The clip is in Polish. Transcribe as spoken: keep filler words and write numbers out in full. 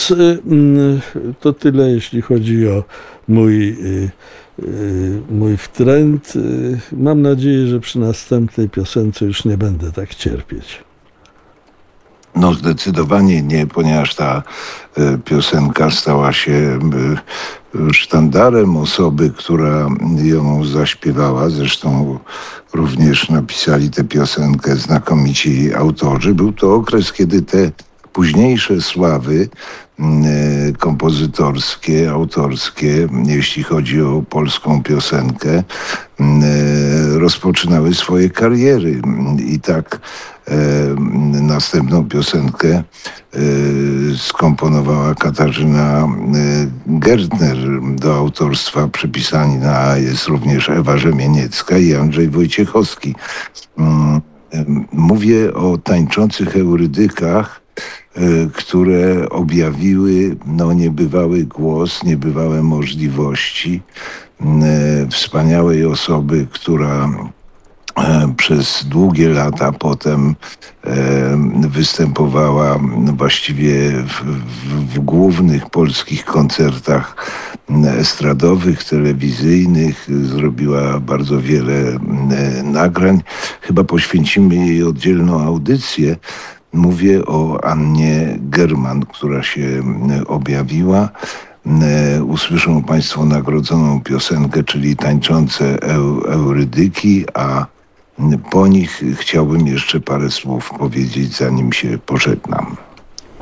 Więc y, mm, to tyle, jeśli chodzi o mój, y, y, mój wtręt. Y, Mam nadzieję, że przy następnej piosence już nie będę tak cierpieć. No zdecydowanie nie, ponieważ ta e, piosenka stała się e, sztandarem osoby, która ją zaśpiewała. Zresztą również napisali tę piosenkę znakomici autorzy. Był to okres, kiedy te późniejsze sławy m, e, kompozytorskie, autorskie, jeśli chodzi o polską piosenkę, m, e, rozpoczynały swoje kariery. I tak e, następną piosenkę e, skomponowała Katarzyna e, Gertner. Do autorstwa przypisani na jest również Ewa Rzemieniecka i Andrzej Wojciechowski. Mm, em, Mówię o tańczących Eurydykach, e, które objawiły no, niebywały głos, niebywałe możliwości m, e, wspaniałej osoby, która e, przez długie lata potem e, występowała właściwie w, w, w głównych polskich koncertach estradowych, telewizyjnych. Zrobiła bardzo wiele e, nagrań. Chyba poświęcimy jej oddzielną audycję. Mówię o Annie German, która się objawiła. E, Usłyszą Państwo nagrodzoną piosenkę, czyli tańczące eu, Eurydyki, a po nich chciałbym jeszcze parę słów powiedzieć, zanim się pożegnam.